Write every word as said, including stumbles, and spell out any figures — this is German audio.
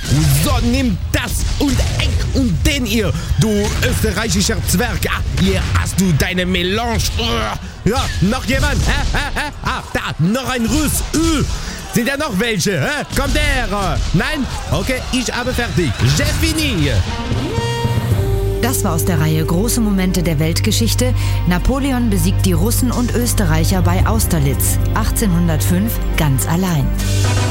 So, nimm das und eng und den hier, du österreichischer Zwerg. Ah, hier hast du deine Melange. Ja, noch jemand? Hä? Hä? Hä? Ah, da, noch ein Russ. Uh, sind ja noch welche? Hä? Kommt der? Nein? Okay, ich habe fertig. J'ai fini. Das war aus der Reihe Große Momente der Weltgeschichte. Napoleon besiegt die Russen und Österreicher bei Austerlitz achtzehnhundertfünf ganz allein.